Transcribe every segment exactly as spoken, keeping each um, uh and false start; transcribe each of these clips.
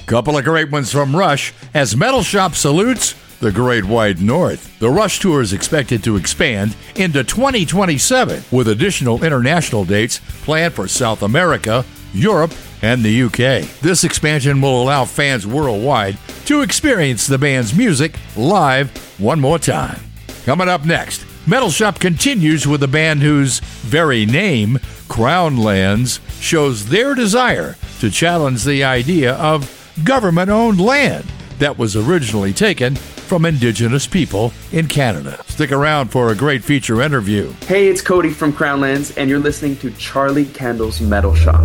Couple of great ones from Rush as Metal Shop salutes the Great White North. The Rush Tour is expected to expand into twenty twenty-seven with additional international dates planned for South America, Europe, and the U K. This expansion will allow fans worldwide to experience the band's music live one more time. Coming up next, Metal Shop continues with a band whose very name, Crown Lands, shows their desire to challenge the idea of government-owned land that was originally taken from Indigenous people in Canada. Stick around for a great feature interview. Hey, it's Cody from Crownlands, and you're listening to Charlie Kendall's Metal Shop.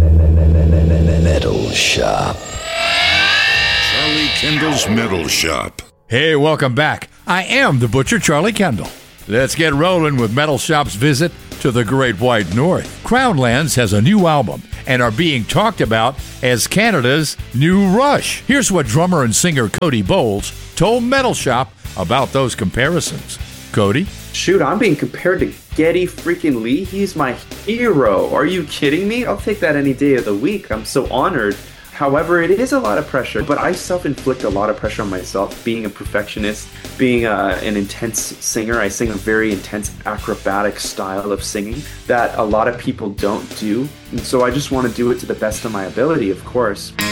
Metal Shop. Charlie Kendall's Metal Shop. Hey, welcome back. I am the Butcher, Charlie Kendall. Let's get rolling with Metal Shop's visit to the Great White North. Crownlands has a new album and are being talked about as Canada's new Rush. Here's what drummer and singer Cody Bowles told Metal Shop about those comparisons. Cody? Shoot, I'm being compared to Geddy freaking Lee. He's my hero. Are you kidding me? I'll take that any day of the week. I'm so honored. However, it is a lot of pressure, but I self-inflict a lot of pressure on myself, being a perfectionist, being a, an intense singer. I sing a very intense acrobatic style of singing that a lot of people don't do. And so I just want to do it to the best of my ability, of course.